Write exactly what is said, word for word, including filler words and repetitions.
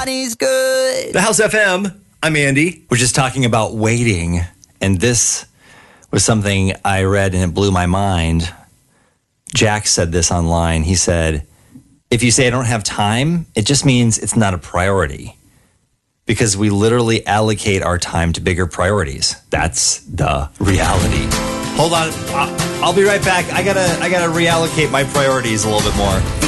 Johnny's good. The House F M. I'm Andy. We're just talking about waiting, and this was something I read and it blew my mind. Jack said this online. He said, if you say I don't have time, it just means it's not a priority. Because we literally allocate our time to bigger priorities. That's the reality. Hold on. I'll be right back. I gotta, I gotta reallocate my priorities a little bit more.